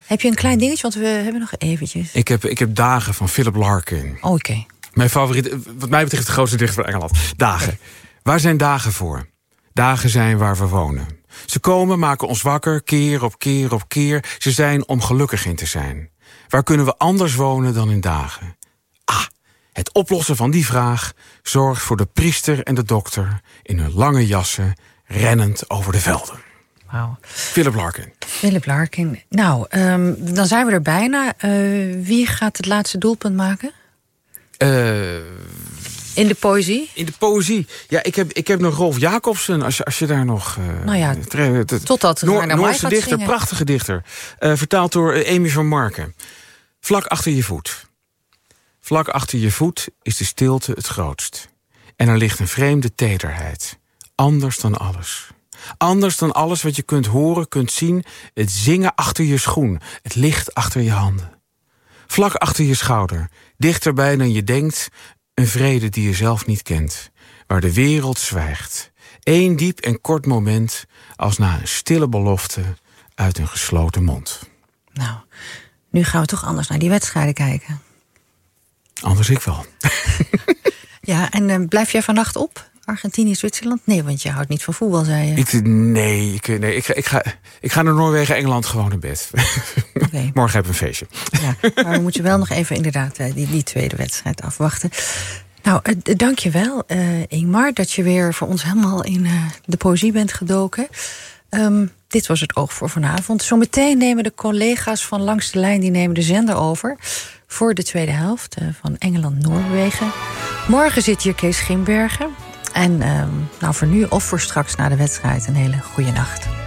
Heb je een klein dingetje? Want we hebben nog eventjes. Ik heb Dagen van Philip Larkin. Oké. Mijn favoriet, wat mij betreft de grootste dichter van Engeland. Dagen. Waar zijn dagen voor? Dagen zijn waar we wonen. Ze komen, maken ons wakker, keer op keer op keer. Ze zijn om gelukkig in te zijn. Waar kunnen we anders wonen dan in dagen? Het oplossen van die vraag zorgt voor de priester en de dokter in hun lange jassen, rennend over de velden. Wauw. Philip Larkin. Philip Larkin. Nou, dan zijn we er bijna. Wie gaat het laatste doelpunt maken? In de poëzie? In de poëzie. Ja, ik heb nog Rolf Jacobsen, als je daar nog... totdat Noorse dichter, zingen. Prachtige dichter. Vertaald door Amy van Marken. Vlak achter je voet. Vlak achter je voet is de stilte het grootst. En er ligt een vreemde tederheid. Anders dan alles. Anders dan alles wat je kunt horen, kunt zien. Het zingen achter je schoen. Het licht achter je handen. Vlak achter je schouder. Dichterbij dan je denkt. Een vrede die je zelf niet kent. Waar de wereld zwijgt. Eén diep en kort moment. Als na een stille belofte uit een gesloten mond. Nou, nu gaan we toch anders naar die wedstrijden kijken. Anders ik wel. Ja, en blijf jij vannacht op? Argentinië, Zwitserland? Nee, want je houdt niet van voetbal, zei je. Ik ga naar Noorwegen, Engeland gewoon naar bed. Okay. Morgen heb ik een feestje. Ja, maar we moeten wel nog even inderdaad die tweede wedstrijd afwachten. Nou, dank je wel, Ingmar, dat je weer voor ons helemaal in de poëzie bent gedoken. Dit was het Oog voor vanavond. Zometeen nemen de collega's van Langs de Lijn, die nemen de zender over voor de tweede helft van Engeland-Noorwegen. Morgen zit hier Kees Grimbergen. En voor nu of voor straks na de wedstrijd een hele goede nacht.